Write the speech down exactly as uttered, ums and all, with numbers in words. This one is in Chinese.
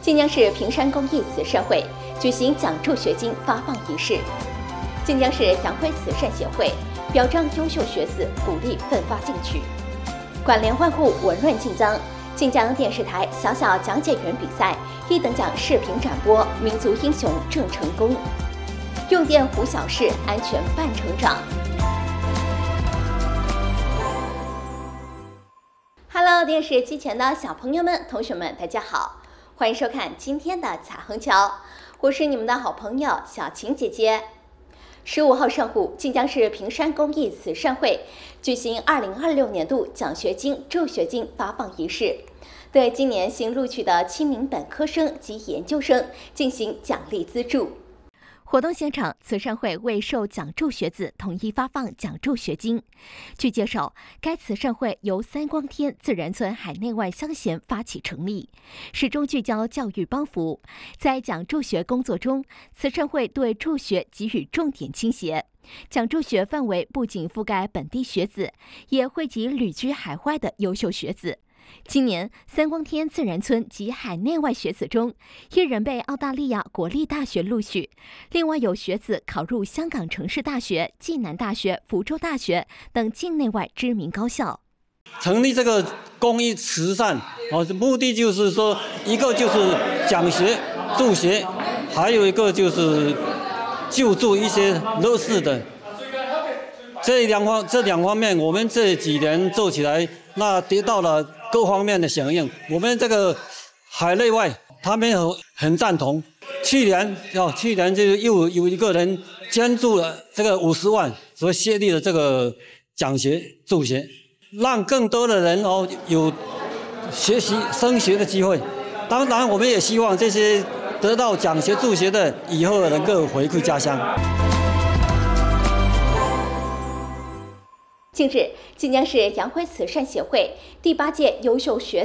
晋江市平山公益慈善会举行奖助学金发放仪式。晋江市杨辉慈善协会表彰优秀学子，鼓励奋发进取。管联欢户文润晋江，晋江电视台小小讲解员比赛一等奖视频展播民族英雄郑成功。用电无小事，安全伴成长。Hello， 电视机前的小朋友们、同学们，大家好，欢迎收看今天的彩虹桥，我是你们的好朋友小晴姐姐。十五号上午，晋江市平山公益慈善会举行二零二六年度奖学金、助学金发放仪式，对今年新录取的七名本科生及研究生进行奖励资助。活动现场，慈善会为受奖助学子统一发放奖助学金。据介绍，该慈善会由三光天自然村海内外乡贤发起成立，始终聚焦教育帮扶。在奖助学工作中，慈善会对助学给予重点倾斜。奖助学范围不仅覆盖本地学子，也惠及旅居海外的优秀学子。今年三光天自然村及海内外学子中，一人被澳大利亚国立大学录取，另外有学子考入香港城市大学、暨南大学、福州大学等境内外知名高校。 成立这个公益慈善，哦，目的就是说，一个就是奖学、助学，还有一个就是救助一些弱势的。这两方这两方面，我们这几年做起来，那得到了各方面的响应。我们这个海内外，他们很很赞同。去年哦，去年就又有一个人捐助了这个五十万，所设立了这个奖学助学，让更多的人哦有学习升学的机会。当然，我们也希望这些得到奖学助学的以后能够回馈家乡。 近日，晋江市杨辉慈善协会第八届优秀学